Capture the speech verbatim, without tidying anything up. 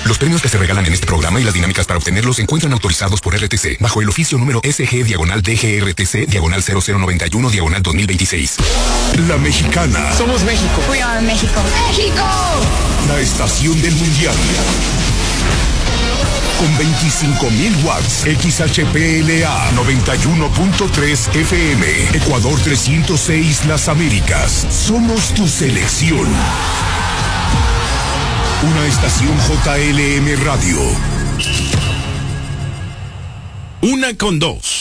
Los premios que se regalan en este programa y las dinámicas para obtenerlos se encuentran autorizados por R T C bajo el oficio número S G diagonal D G R T C diagonal cero cero noventa y uno diagonal dos mil veintiséis. La Mexicana. Somos México. We are México. ¡México! La estación del mundial. Con veinticinco mil watts, X H P L A noventa y uno punto tres F M, Ecuador trescientos seis Las Américas. Somos tu selección. Una estación J L M Radio. Una con dos.